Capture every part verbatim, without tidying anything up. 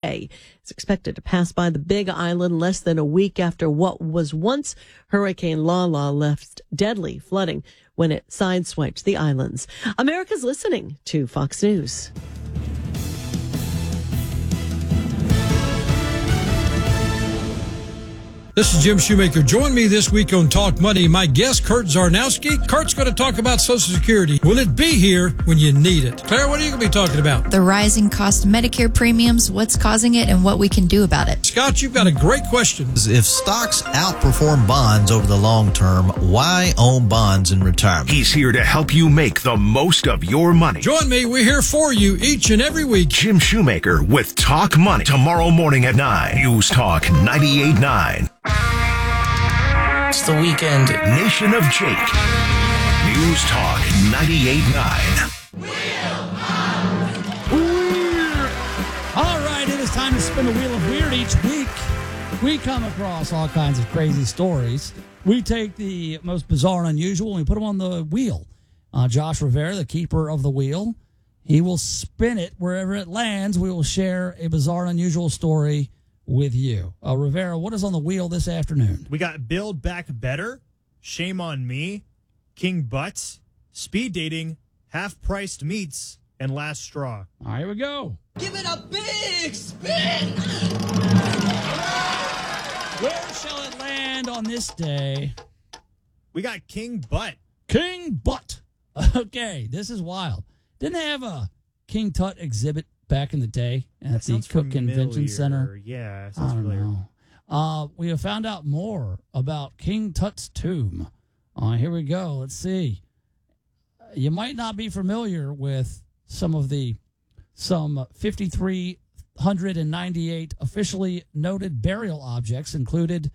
today. It's expected to pass by the Big Island less than a week after what was once Hurricane Lala left deadly flooding when it sideswiped the islands. America's listening to Fox News. This is Jim Shoemaker. Join me this week on Talk Money. My guest, Kurt Zarnowski. Kurt's going to talk about Social Security. Will it be here when you need it? Claire, what are you going to be talking about? The rising cost of Medicare premiums, what's causing it, and what we can do about it. Scott, you've got a great question. If stocks outperform bonds over the long term, why own bonds in retirement? He's here to help you make the most of your money. Join me. We're here for you each and every week. Jim Shoemaker with Talk Money. Tomorrow morning at nine. News Talk ninety-eight point nine. It's the weekend. Nation of Jake. News Talk ninety-eight point nine. All right, it is time to spin the wheel of weird. Each week, we come across all kinds of crazy stories. We take the most bizarre and unusual and we put them on the wheel. Uh, Josh Rivera, the keeper of the wheel, he will spin it wherever it lands. We will share a bizarre and unusual story with you. Uh, Rivera, what is on the wheel this afternoon? We got Build Back Better, Shame on Me, King Butts, Speed Dating, Half-Priced Meats, and Last Straw. All right, here we go. Give it a big spin! Where shall it land on this day? We got King Butt. King Butt. Okay, this is wild. Didn't they have a King Tut exhibit back in the day at the Cook Convention Center? Yeah, I sounds don't familiar. know. Uh, we have found out more about King Tut's tomb. Uh, here we go. Let's see. You might not be familiar with some of the some five thousand three hundred ninety-eight officially noted burial objects included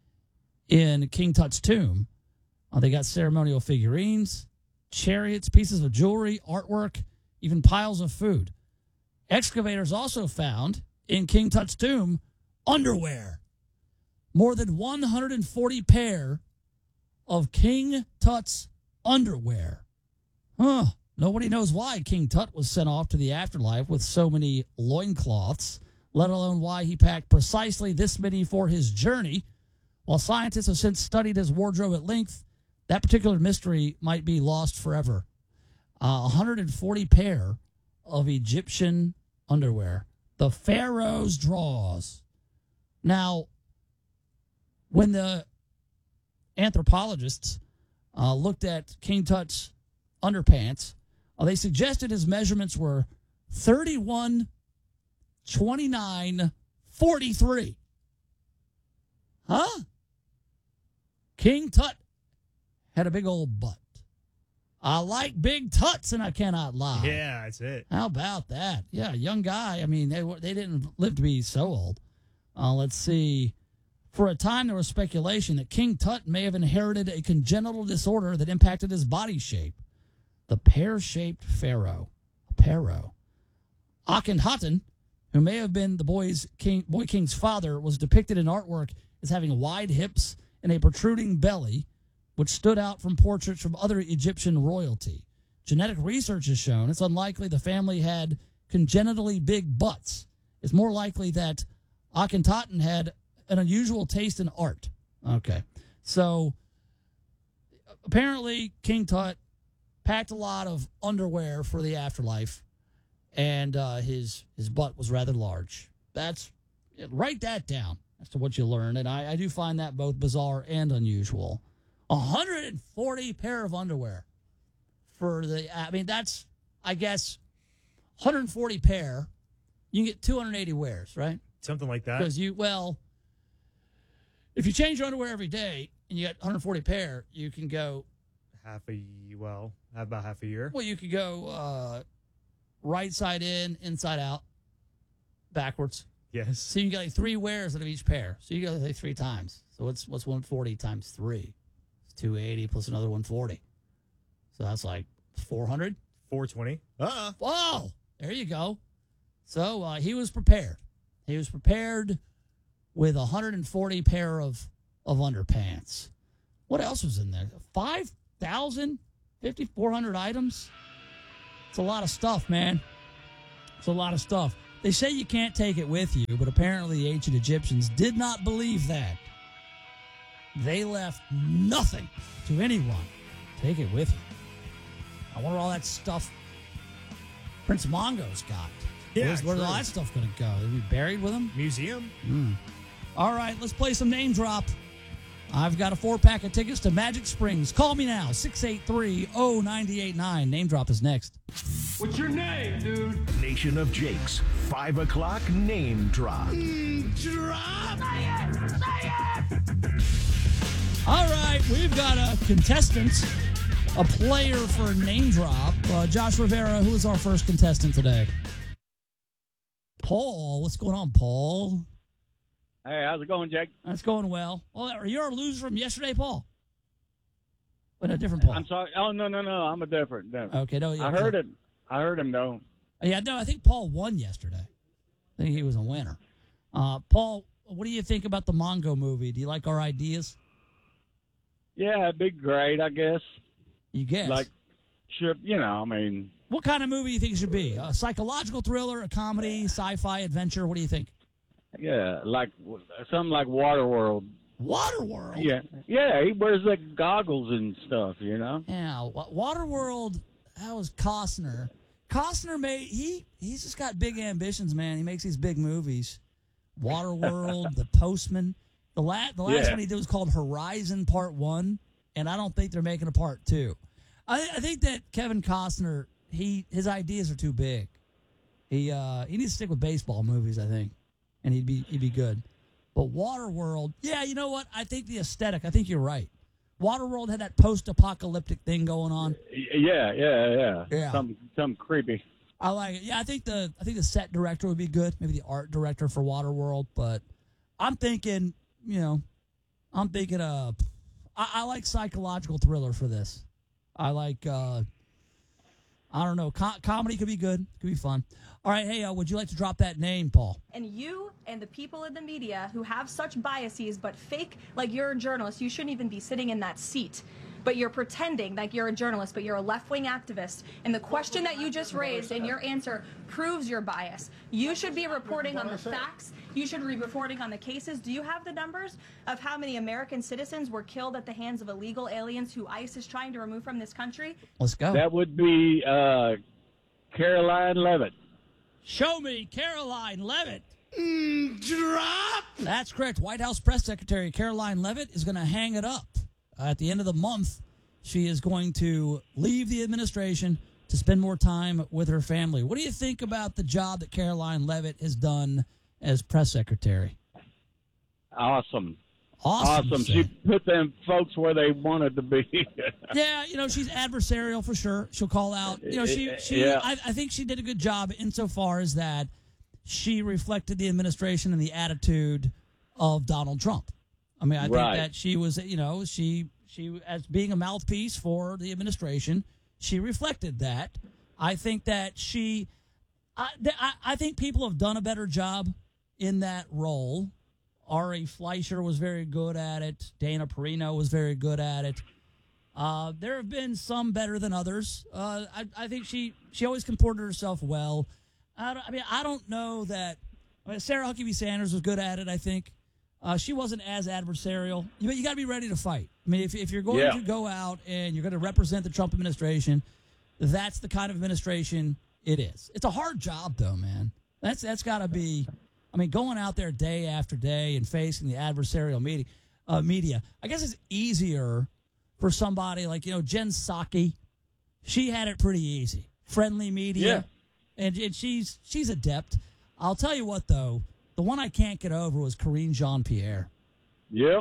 in King Tut's tomb. Uh, they got ceremonial figurines, chariots, pieces of jewelry, artwork, even piles of food. Excavators also found in King Tut's tomb underwear. More than one hundred forty pair of King Tut's underwear. Huh. Nobody knows why King Tut was sent off to the afterlife with so many loincloths, let alone why he packed precisely this many for his journey. While scientists have since studied his wardrobe at length, that particular mystery might be lost forever. Uh, one hundred forty pair of Egyptian underwear. The Pharaoh's drawers. Now, when the anthropologists uh, looked at King Tut's underpants, uh, they suggested his measurements were thirty-one, twenty-nine, forty-three. Huh? King Tut had a big old butt. I like big tuts, and I cannot lie. Yeah, that's it. How about that? Yeah, young guy. I mean, they were, they didn't live to be so old. Uh, let's see. For a time, there was speculation that King Tut may have inherited a congenital disorder that impacted his body shape. The pear-shaped pharaoh. Pharaoh. Akhenaten, who may have been the boy's king, boy king's father, was depicted in artwork as having wide hips and a protruding belly, which stood out from portraits from other Egyptian royalty. Genetic research has shown it's unlikely the family had congenitally big butts. It's more likely that Akhenaten had an unusual taste in art. Okay. So, apparently, King Tut packed a lot of underwear for the afterlife, and uh, his his butt was rather large. That's write that down as to what you learned, and I, I do find that both bizarre and unusual. one hundred forty pair of underwear for the, I mean, that's, I guess, one hundred forty pair. You can get two hundred eighty wears, right? Something like that. Because you, well, if you change your underwear every day and you got one hundred forty pair, you can go. Half a, well, about half a year. Well, you could go uh, right side in, inside out, backwards. Yes. So you can get like three wears out of each pair. So you go like three times. So what's what's one hundred forty times three? It's two hundred eighty plus another one hundred forty. So that's like four hundred. four hundred twenty. Uh-uh. Whoa! There you go. So uh, he was prepared. He was prepared with one hundred forty pair of, of underpants. What else was in there? five thousand? five thousand four hundred items? It's a lot of stuff, man. It's a lot of stuff. They say you can't take it with you, but apparently the ancient Egyptians did not believe that. They left nothing to anyone. Take it with you. I wonder all that stuff Prince Mongo's got. Yeah, Where's, where's true. all that stuff going to go? Is he buried with him? Museum? Mm. All right, let's play some name drop. I've got a four-pack of tickets to Magic Springs. Call me now, six eight three, oh nine eight nine. Name drop is next. What's your name, dude? Nation of Jake's five o'clock name drop. Drop! Say it! Say it! All right, we've got a contestant, a player for name drop. Uh, Josh Rivera, who is our first contestant today? Paul. What's going on, Paul? Hey, how's it going, Jake? That's going well. Well, you're our loser from yesterday, Paul. But a different Paul. I'm sorry. Oh, no, no, no. I'm a different. different. Okay, no. Yeah, I heard it. I heard him, though. Yeah, no, I think Paul won yesterday. I think he was a winner. Uh, Paul, what do you think about the Mongo movie? Do you like our ideas? Yeah, it'd be great, I guess. You guess. Like, should, you know, I mean. What kind of movie do you think it should be? A psychological thriller, a comedy, sci-fi, adventure? What do you think? Yeah, like something like Waterworld. Waterworld? Yeah, yeah. He wears like goggles and stuff, you know. Yeah, Wa- Waterworld. That was Costner. Costner made he he's just got big ambitions, man. He makes these big movies. Waterworld, The Postman. The last the last Yeah. one he did was called Horizon Part One, and I don't think they're making a part two. I, I think that Kevin Costner, he his ideas are too big. He uh, he needs to stick with baseball movies, I think, and he'd be he'd be good. But Waterworld, yeah, you know what? I think the aesthetic. I think you're right. Waterworld had that post-apocalyptic thing going on. Yeah, yeah, yeah. Yeah. Something, something creepy. I like it. Yeah, I think the I think the set director would be good. Maybe the art director for Waterworld. But I'm thinking, you know, I'm thinking uh I, I like psychological thriller for this. I like uh I don't know. Com- comedy could be good. Could be fun. All right, hey, uh, would you like to drop that name, Paul? And you and the people in the media who have such biases but fake like you're a journalist, you shouldn't even be sitting in that seat. But you're pretending like you're a journalist, but you're a left-wing activist. And the question that you just raised and your answer proves your bias. You should be reporting on the facts. You should be reporting on the cases. Do you have the numbers of how many American citizens were killed at the hands of illegal aliens who ICE is trying to remove from this country? Let's go. That would be uh, Caroline Levitt. Show me Caroline Levitt. Mm, drop! That's correct. White House Press Secretary Caroline Levitt is going to hang it up. At the end of the month, she is going to leave the administration to spend more time with her family. What do you think about the job that Caroline Levitt has done as press secretary? Awesome. Awesome. Awesome. She put them folks where they wanted to be. Yeah, you know, she's adversarial for sure. She'll call out. You know, she, she Yeah. I, I think she did a good job insofar as that she reflected the administration and the attitude of Donald Trump. I mean, I think Right. that she was, you know, she she as being a mouthpiece for the administration, she reflected that. I think that she, I, th- I, I think people have done a better job in that role. Ari Fleischer was very good at it. Dana Perino was very good at it. Uh, there have been some better than others. Uh, I, I think she, she always comported herself well. I, don't, I mean, I don't know that. I mean, Sarah Huckabee Sanders was good at it, I think. Uh, she wasn't as adversarial. You, you got to be ready to fight. I mean, if, if you're going Yeah. to go out and you're going to represent the Trump administration, that's the kind of administration it is. It's a hard job, though, man. That's that's got to be. I mean, going out there day after day and facing the adversarial media, uh, media. I guess it's easier for somebody like you know Jen Psaki. She had it pretty easy. Friendly media, and, and she's she's adept. I'll tell you what, though. The one I can't get over was Karine Jean-Pierre. Yep.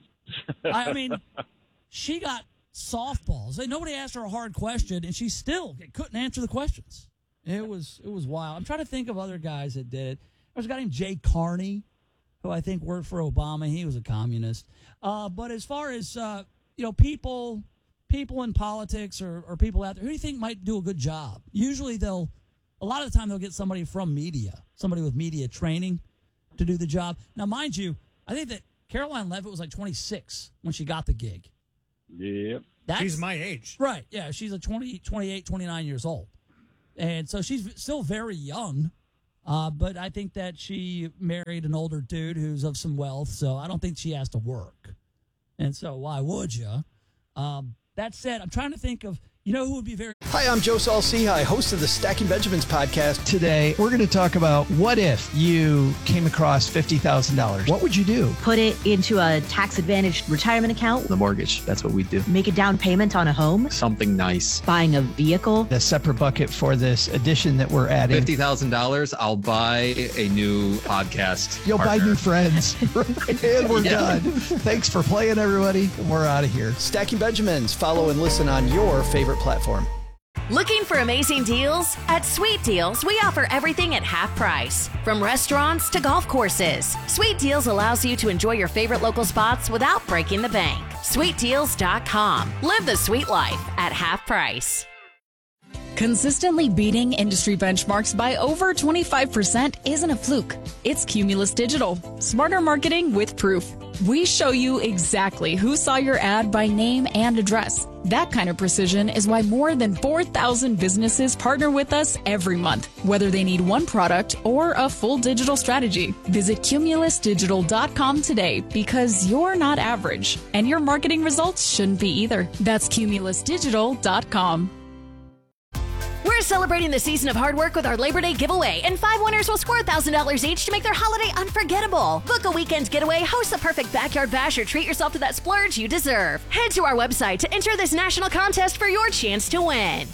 I mean, she got softballs. Like, nobody asked her a hard question, and she still couldn't answer the questions. It was it was wild. I'm trying to think of other guys that did it. There was a guy named Jay Carney, who I think worked for Obama. He was a communist. Uh, but as far as uh, you know, people people in politics or, or people out there, who do you think might do a good job? Usually they'll, a lot of the time they'll get somebody from media, somebody with media training to do the job. Now, mind you, I think that Caroline Levitt was like twenty-six when she got the gig. Yep. That's, She's my age. Right, yeah. She's a twenty, twenty-eight, twenty-nine years old. And so she's still very young. Uh, but I think that she married an older dude who's of some wealth, so I don't think she has to work. And so why would you? Um, that said, I'm trying to think of, you know who would be very... Hi, I'm Joe Saul-Sehy, host of the Stacking Benjamins podcast. Today, we're going to talk about what if you came across fifty thousand dollars. What would you do? Put it into a tax-advantaged retirement account. The mortgage, that's what we do. Make a down payment on a home. Something nice. Buying a vehicle. A separate bucket for this addition that we're adding. fifty thousand dollars, I'll buy a new podcast You'll partner. buy new friends. And we're yeah. done. Thanks for playing, everybody. We're out of here. Stacking Benjamins. Follow and listen on your favorite platform. Looking for amazing deals? At Sweet Deals, we offer everything at half price. From restaurants to golf courses, Sweet Deals allows you to enjoy your favorite local spots without breaking the bank. sweet deals dot com. Live the sweet life at half price. Consistently beating industry benchmarks by over twenty-five percent isn't a fluke. It's Cumulus Digital. Smarter marketing with proof. We show you exactly who saw your ad by name and address. That kind of precision is why more than four thousand businesses partner with us every month, whether they need one product or a full digital strategy. Visit cumulus digital dot com today because you're not average, and your marketing results shouldn't be either. That's cumulus digital dot com. We're celebrating the season of hard work with our Labor Day giveaway, and five winners will score one thousand dollars each to make their holiday unforgettable. Book a weekend getaway, host the perfect backyard bash, or treat yourself to that splurge you deserve. Head to our website to enter this national contest for your chance to win.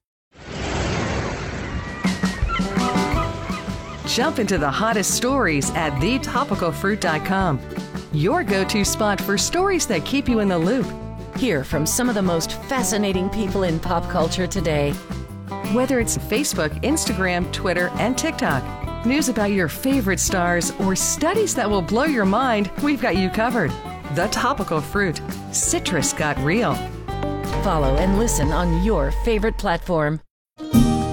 Jump into the hottest stories at the topical fruit dot com. Your go-to spot for stories that keep you in the loop. Hear from some of the most fascinating people in pop culture today. Whether it's Facebook, Instagram, Twitter, and TikTok, news about your favorite stars, or studies that will blow your mind, we've got you covered. The Topical Fruit. Citrus got real. Follow and listen on your favorite platform.